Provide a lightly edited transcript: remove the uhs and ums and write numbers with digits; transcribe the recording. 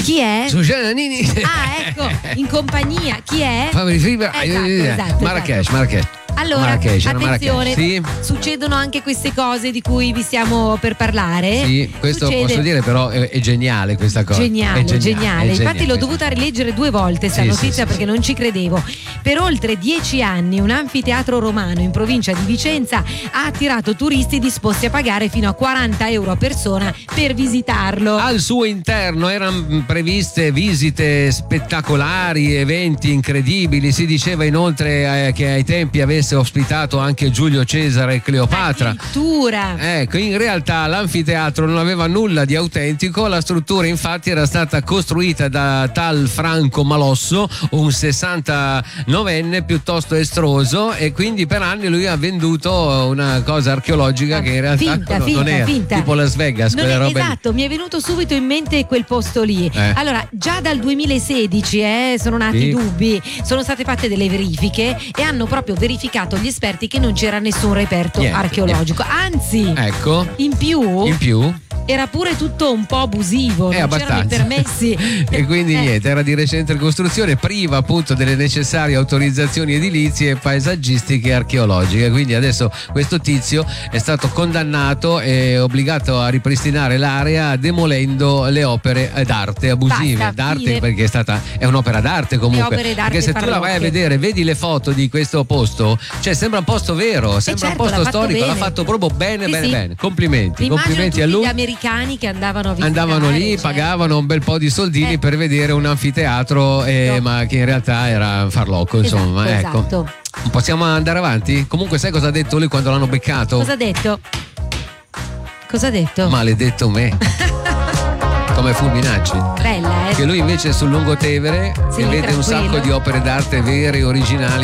Chi è? Susanna Nini. Ah, ecco, in compagnia. Chi è? Fammi riferire. Esatto. Marrakesh. Allora, attenzione, sì? succedono anche queste cose di cui vi stiamo per parlare. Sì, questo posso dire, però è geniale questa cosa. Geniale. Infatti l'ho dovuta rileggere 2 volte sta notizia perché non ci credevo. Per oltre 10 anni un anfiteatro romano in provincia di Vicenza ha attirato turisti disposti a pagare fino a 40 euro a persona per visitarlo. Al suo interno erano previste visite spettacolari, eventi incredibili. Si diceva inoltre che ai tempi avesse ospitato anche Giulio Cesare e Cleopatra. Addirittura. Ecco, in realtà l'anfiteatro non aveva nulla di autentico. La struttura infatti era stata costruita da tal Franco Malosso, un 69enne piuttosto estroso, e quindi per anni lui ha venduto una cosa archeologica che in realtà non era tipo Las Vegas, quelle robe. Esatto, mi è venuto subito in mente quel posto lì. Allora, già dal 2016 sono nati dubbi, sono state fatte delle verifiche e hanno proprio verificato gli esperti che non c'era nessun reperto archeologico. Anzi, ecco, in più era pure tutto un po' abusivo, non c'erano i permessi. E quindi niente, era di recente costruzione, priva appunto delle necessarie autorizzazioni edilizie, paesaggistiche e archeologiche. Quindi adesso questo tizio è stato condannato e obbligato a ripristinare l'area demolendo le opere d'arte abusive. Perché è un'opera d'arte comunque. Perché se tu la vai a vedere, vedi le foto di questo posto, cioè sembra un posto vero, sembra un posto storico, l'ha fatto proprio bene. Complimenti a lui. Gli americani che andavano a visitare, andavano lì, pagavano un bel po' di soldini per vedere un anfiteatro, ma che in realtà era un farlocco, insomma. Ecco. Possiamo andare avanti? Comunque sai cosa ha detto lui quando l'hanno beccato? Cosa ha detto? Maledetto me. Come Fulminacci. Bella, Che lui invece sul Lungotevere vede un sacco di opere d'arte vere e originali